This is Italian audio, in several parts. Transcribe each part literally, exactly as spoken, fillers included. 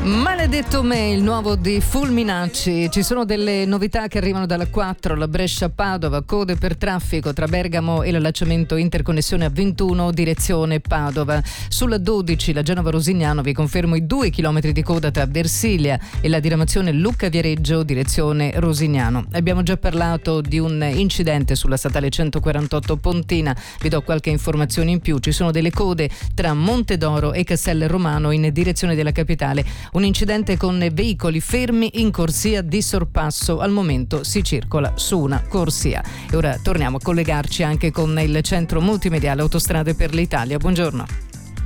Maledetto me, il nuovo di Fulminacci. Ci sono delle novità che arrivano dalla quattro, la Brescia-Padova, code per traffico tra Bergamo e l'allacciamento interconnessione A ventuno direzione Padova. Sulla dodici, la Genova-Rosignano, vi confermo i due chilometri di coda tra Versilia e la diramazione Lucca-Viareggio direzione Rosignano. Abbiamo già parlato di un incidente sulla statale centoquarantotto Pontina, vi do qualche informazione in più. Ci sono delle code tra Montedoro e Castel Romano in direzione della capitale. Un incidente con veicoli fermi in corsia di sorpasso. Al momento si circola su una corsia. E ora torniamo a collegarci anche con il centro multimediale Autostrade per l'Italia. Buongiorno.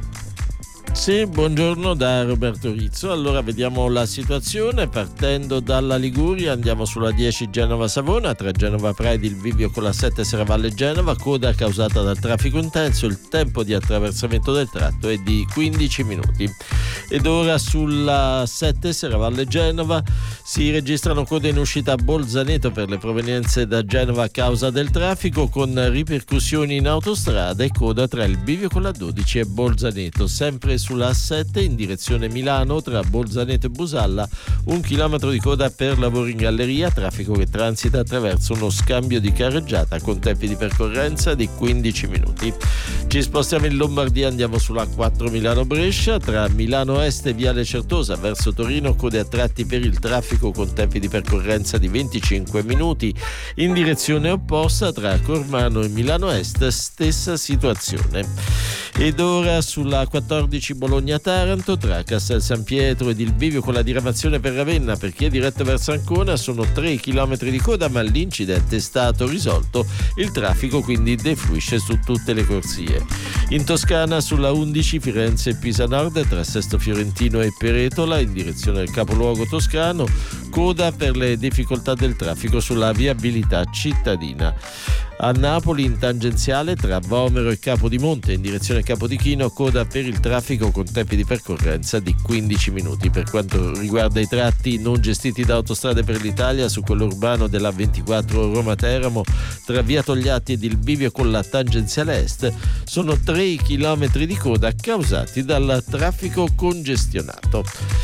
Sì, buongiorno da Roberto Rizzo. Allora vediamo la situazione. Partendo dalla Liguria andiamo sulla dieci Genova-Savona, tra Genova Pride il bivio con la sette Serravalle Genova, coda causata dal traffico intenso. Il tempo di attraversamento del tratto è di quindici minuti. Ed ora sulla sette Serravalle Genova si registrano code in uscita a Bolzaneto per le provenienze da Genova a causa del traffico, con ripercussioni in autostrada e coda tra il bivio con la dodici e Bolzaneto. Sempre sulla A sette in direzione Milano tra Bolzaneto e Busalla, un chilometro di coda per lavori in galleria, traffico che transita attraverso uno scambio di carreggiata con tempi di percorrenza di quindici minuti. Ci spostiamo in Lombardia, andiamo sulla quattro Milano-Brescia, tra Milano Est e Viale Certosa verso Torino, code a tratti per il traffico con tempi di percorrenza di venticinque minuti. In direzione opposta tra Cormano e Milano Est, stessa situazione. Ed ora sulla quattordici Bologna-Taranto, tra Castel San Pietro ed il bivio con la diramazione per Ravenna per chi è diretto verso Ancona, sono tre chilometri di coda, ma l'incidente è stato risolto, il traffico quindi defluisce su tutte le corsie. In Toscana sulla undici Firenze-Pisa Nord, tra Sesto Fiorentino e Peretola in direzione del capoluogo toscano, coda per le difficoltà del traffico sulla viabilità cittadina. A Napoli in tangenziale tra Vomero e Capodimonte in direzione Capodichino, coda per il traffico con tempi di percorrenza di quindici minuti. Per quanto riguarda i tratti non gestiti da Autostrade per l'Italia, su quello urbano della ventiquattro Roma-Teramo tra Via Togliatti ed il bivio con la tangenziale est, sono tre chilometri di coda causati dal traffico congestionato.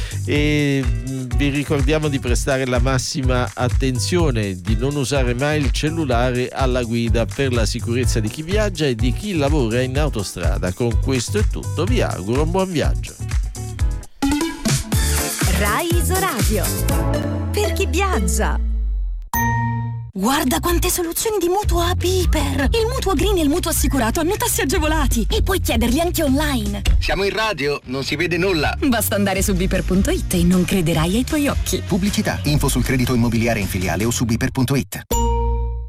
E vi ricordiamo di prestare la massima attenzione, di non usare mai il cellulare alla guida per la sicurezza di chi viaggia e di chi lavora in autostrada. Con questo è tutto, vi auguro un buon viaggio. Rai Isoradio, per chi viaggia. Guarda quante soluzioni di mutuo a Piper! Il mutuo green e il mutuo assicurato hanno tassi agevolati e puoi chiederli anche online. Siamo in radio, non si vede nulla. Basta andare su biper punto it e non crederai ai tuoi occhi. Pubblicità, info sul credito immobiliare in filiale o su biper punto it.